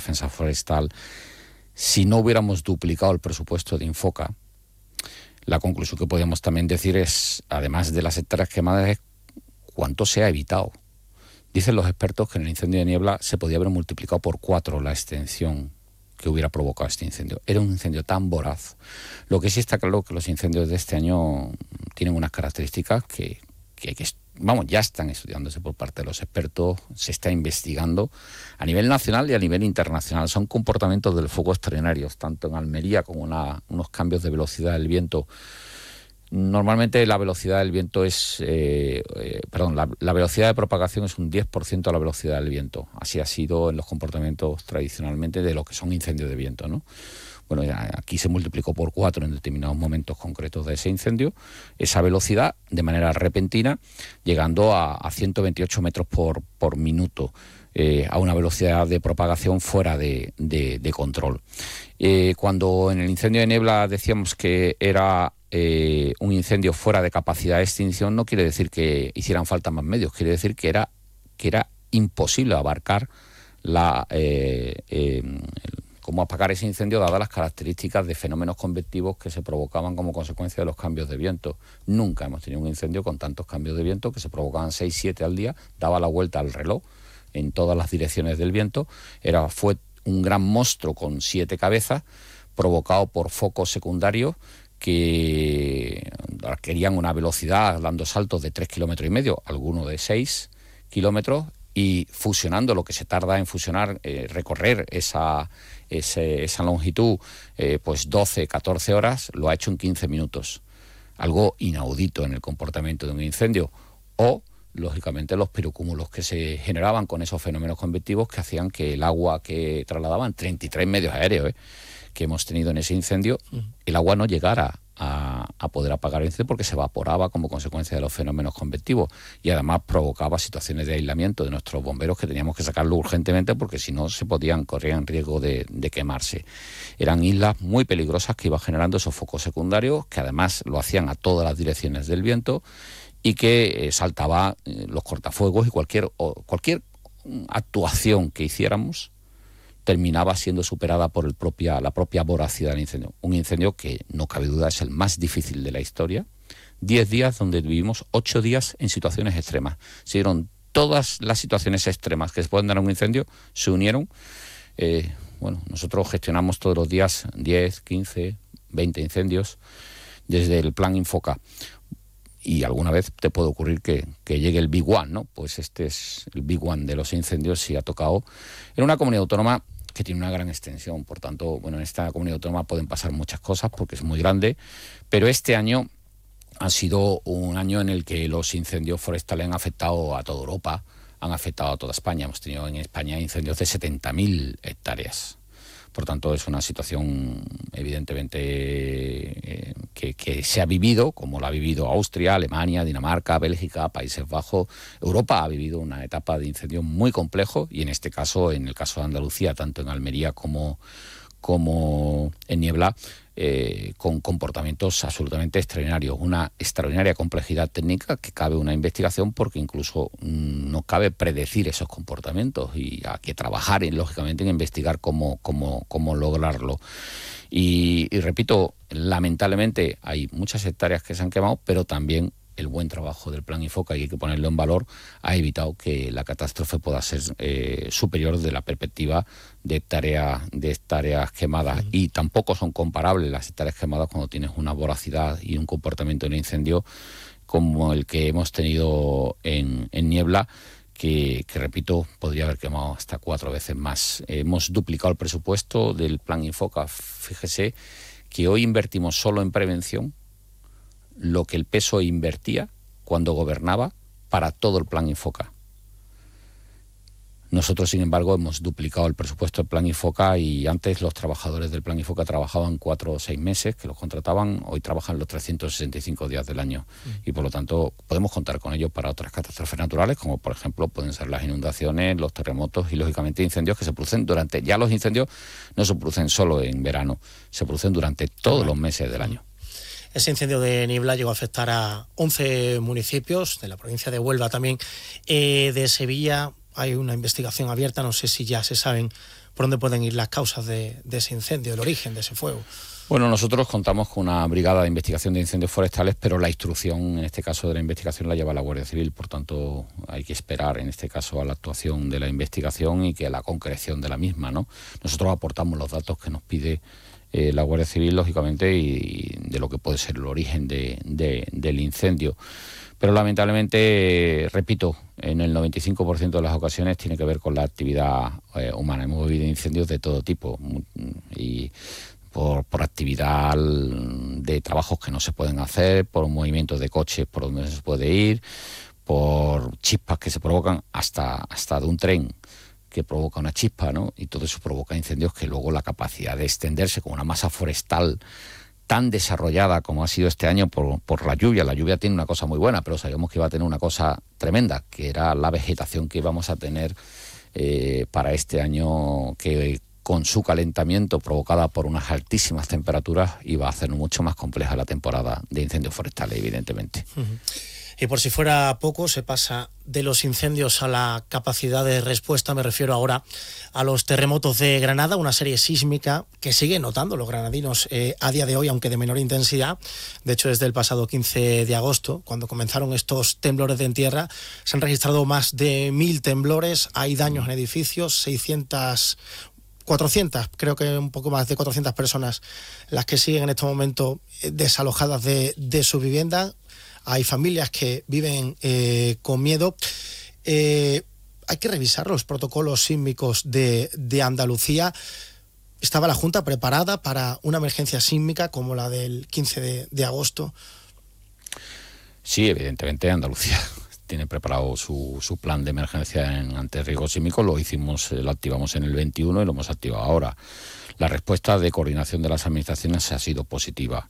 defensa forestal, si no hubiéramos duplicado el presupuesto de Infoca, la conclusión que podríamos también decir es, además de las hectáreas quemadas, es cuánto se ha evitado. Dicen los expertos que en el incendio de Niebla se podía haber multiplicado por 4 la extensión que hubiera provocado este incendio. Era un incendio tan voraz. Lo que sí está claro que los incendios de este año tienen unas características que ya están estudiándose por parte de los expertos, se está investigando a nivel nacional y a nivel internacional. Son comportamientos del fuego extraordinarios, tanto en Almería como unos cambios de velocidad del viento. Normalmente la velocidad del viento la velocidad de propagación es un 10% de la velocidad del viento. Así ha sido en los comportamientos tradicionalmente de lo que son incendios de viento, ¿no? Bueno, aquí se multiplicó por 4 en determinados momentos concretos de ese incendio, esa velocidad de manera repentina, llegando a 128 metros por minuto, a una velocidad de propagación fuera de control. Cuando en el incendio de Niebla decíamos que era un incendio fuera de capacidad de extinción, no quiere decir que hicieran falta más medios, quiere decir que era imposible abarcar cómo apagar ese incendio dadas las características de fenómenos convectivos que se provocaban como consecuencia de los cambios de viento. Nunca hemos tenido un incendio con tantos cambios de viento, que se provocaban 6, 7 al día, daba la vuelta al reloj en todas las direcciones del viento. Fue un gran monstruo con 7 cabezas, provocado por focos secundarios que requerían una velocidad dando saltos de 3,5 kilómetros, alguno de 6 kilómetros, y fusionando lo que se tarda en fusionar, recorrer esa longitud, pues 12, 14 horas, lo ha hecho en 15 minutos. Algo inaudito en el comportamiento de un incendio. O, lógicamente, los pirocúmulos que se generaban con esos fenómenos convectivos que hacían que el agua que trasladaban, 33 medios aéreos que hemos tenido en ese incendio, el agua no llegara a poder apagar el incendio porque se evaporaba como consecuencia de los fenómenos convectivos, y además provocaba situaciones de aislamiento de nuestros bomberos que teníamos que sacarlo urgentemente porque si no corrían riesgo de quemarse. Eran islas muy peligrosas que iban generando esos focos secundarios, que además lo hacían a todas las direcciones del viento, y que saltaba los cortafuegos, y cualquier actuación que hiciéramos terminaba siendo superada por la propia voracidad del incendio. Un incendio que, no cabe duda, es el más difícil de la historia. 10 días donde vivimos 8 días en situaciones extremas. Se dieron todas las situaciones extremas que se pueden dar en un incendio, se unieron. Nosotros gestionamos todos los días 10, 15, 20 incendios desde el plan Infoca. Y alguna vez te puede ocurrir que llegue el Big One, ¿no? Pues este es el Big One de los incendios, y ha tocado en una comunidad autónoma que tiene una gran extensión. Por tanto, en esta comunidad autónoma pueden pasar muchas cosas porque es muy grande, pero este año ha sido un año en el que los incendios forestales han afectado a toda Europa, han afectado a toda España. Hemos tenido en España incendios de 70.000 hectáreas. Por tanto, es una situación evidentemente que se ha vivido, como la ha vivido Austria, Alemania, Dinamarca, Bélgica, Países Bajos. Europa ha vivido una etapa de incendio muy complejo, y en este caso, en el caso de Andalucía, tanto en Almería como en Niebla, con comportamientos absolutamente extraordinarios. Una extraordinaria complejidad técnica que cabe una investigación, porque incluso no cabe predecir esos comportamientos, y hay que trabajar lógicamente en investigar cómo lograrlo. Y repito, lamentablemente hay muchas hectáreas que se han quemado, pero también el buen trabajo del plan Infoca, y hay que ponerlo en valor, ha evitado que la catástrofe pueda ser superior de la perspectiva de hectáreas quemadas. Y tampoco son comparables las hectáreas quemadas cuando tienes una voracidad y un comportamiento de incendio como el que hemos tenido en Niebla, que repito, podría haber quemado hasta 4 veces más. Hemos duplicado el presupuesto del plan Infoca. Fíjese que hoy invertimos solo en prevención lo que el PSOE invertía cuando gobernaba para todo el plan Infoca. Nosotros, sin embargo, hemos duplicado el presupuesto del plan Infoca, y antes los trabajadores del plan Infoca trabajaban 4 o 6 meses, que los contrataban, hoy trabajan los 365 días del año. Y por lo tanto podemos contar con ellos para otras catástrofes naturales, como por ejemplo pueden ser las inundaciones, los terremotos y lógicamente incendios que se producen ya los incendios no se producen solo en verano, se producen durante todos los meses del año. Ese incendio de Niebla llegó a afectar a 11 municipios de la provincia de Huelva también. De Sevilla hay una investigación abierta, no sé si ya se saben por dónde pueden ir las causas de ese incendio, el origen de ese fuego. Bueno, nosotros contamos con una brigada de investigación de incendios forestales, pero la instrucción, en este caso de la investigación, la lleva la Guardia Civil. Por tanto, hay que esperar, en este caso, a la actuación de la investigación y que a la concreción de la misma, ¿no? Nosotros aportamos los datos que nos pide la Guardia Civil, lógicamente, y de lo que puede ser el origen del incendio. Pero lamentablemente, repito, en el 95% de las ocasiones tiene que ver con la actividad humana. Hemos vivido incendios de todo tipo y por actividad de trabajos que no se pueden hacer, por movimientos de coches por donde no se puede ir, por chispas que se provocan hasta de un tren que provoca una chispa, ¿no? Y todo eso provoca incendios que luego la capacidad de extenderse con una masa forestal tan desarrollada como ha sido este año por la lluvia. La lluvia tiene una cosa muy buena, pero sabíamos que iba a tener una cosa tremenda, que era la vegetación que íbamos a tener para este año, que con su calentamiento provocada por unas altísimas temperaturas iba a hacer mucho más compleja la temporada de incendios forestales, evidentemente. Y por si fuera poco, se pasa de los incendios a la capacidad de respuesta. Me refiero ahora a los terremotos de Granada, una serie sísmica que siguen notando los granadinos a día de hoy, aunque de menor intensidad. De hecho, desde el pasado 15 de agosto, cuando comenzaron estos temblores de en tierra, se han registrado más de 1000 temblores, hay daños en edificios, 400, creo que un poco más de 400 personas las que siguen en este momento desalojadas de su vivienda. Hay familias que viven con miedo. Hay que revisar los protocolos sísmicos de Andalucía. ¿Estaba la Junta preparada para una emergencia sísmica como la del 15 de agosto? Sí, evidentemente Andalucía tiene preparado su plan de emergencia ante riesgo sísmico. Lo activamos en el 21 y lo hemos activado ahora. La respuesta de coordinación de las administraciones ha sido positiva.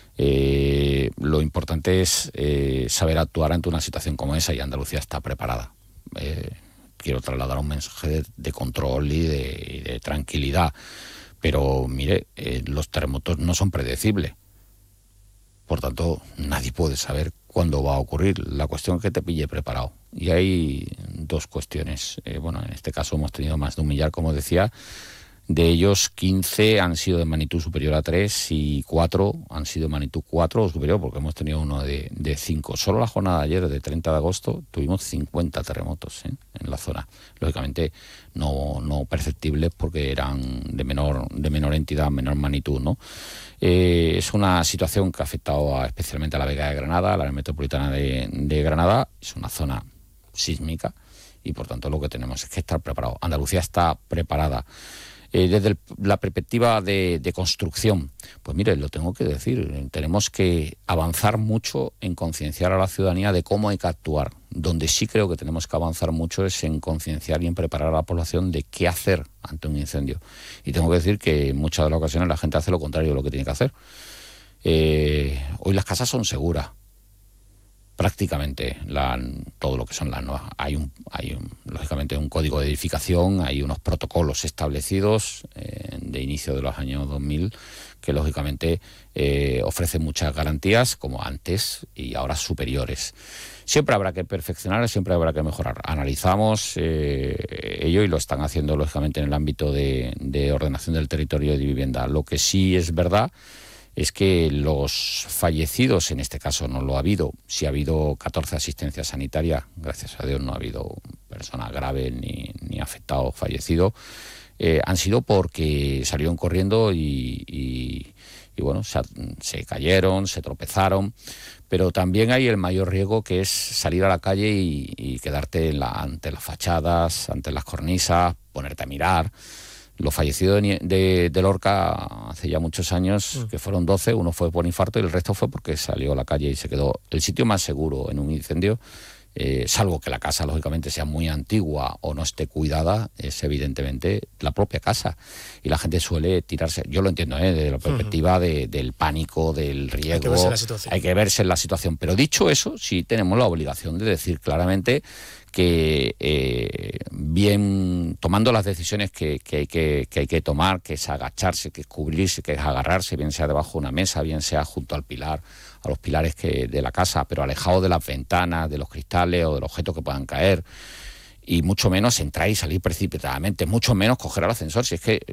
Lo importante es saber actuar ante una situación como esa, y Andalucía está preparada. Quiero trasladar un mensaje de control y de tranquilidad, pero mire, los terremotos no son predecibles, por tanto nadie puede saber cuándo va a ocurrir. La cuestión es que te pille preparado, y hay dos cuestiones. En este caso hemos tenido más de 1 millar, como decía. De ellos, 15 han sido de magnitud superior a 3 y 4 han sido de magnitud 4 o superior, porque hemos tenido uno de 5. Solo la jornada de ayer, de 30 de agosto, tuvimos 50 terremotos en la zona. Lógicamente no perceptibles, porque eran de menor entidad, menor magnitud, ¿no? Es una situación que ha afectado especialmente a la Vega de Granada, a la área metropolitana de Granada. Es una zona sísmica y, por tanto, lo que tenemos es que estar preparados. Andalucía está preparada. Desde la perspectiva de construcción, pues mire, lo tengo que decir, tenemos que avanzar mucho en concienciar a la ciudadanía de cómo hay que actuar. Donde sí creo que tenemos que avanzar mucho es en concienciar y en preparar a la población de qué hacer ante un incendio. Y tengo que decir que en muchas de las ocasiones la gente hace lo contrario de lo que tiene que hacer. Hoy las casas son seguras. Prácticamente todo lo que son las nuevas. Hay lógicamente un código de edificación, hay unos protocolos establecidos de inicio de los años 2000 que lógicamente ofrecen muchas garantías, como antes, y ahora superiores. Siempre habrá que perfeccionar, siempre habrá que mejorar. Analizamos ello, y lo están haciendo lógicamente en el ámbito de ordenación del territorio y de vivienda. Lo que sí es verdad es que los fallecidos, en este caso no lo ha habido. Sí ha habido 14 asistencias sanitarias, gracias a Dios no ha habido personas graves ni afectados, fallecidos. Han sido porque salieron corriendo y se cayeron, se tropezaron. Pero también hay el mayor riesgo, que es salir a la calle y quedarte ante las fachadas, ante las cornisas, ponerte a mirar. Los fallecidos de Lorca hace ya muchos años, que fueron 12, uno fue por infarto y el resto fue porque salió a la calle y se quedó. El sitio más seguro en un incendio, salvo que la casa lógicamente sea muy antigua o no esté cuidada, es evidentemente la propia casa. Y la gente suele tirarse, yo lo entiendo, desde la perspectiva del pánico, del riesgo, hay que verse en la situación. Pero dicho eso, sí tenemos la obligación de decir claramente que bien tomando las decisiones que hay que tomar, que es agacharse, que es cubrirse, que es agarrarse, bien sea debajo de una mesa, bien sea junto al pilar, a los pilares de la casa, pero alejado de las ventanas, de los cristales o de los objetos que puedan caer. y mucho menos entrar y salir precipitadamente, mucho menos coger el ascensor. Si es que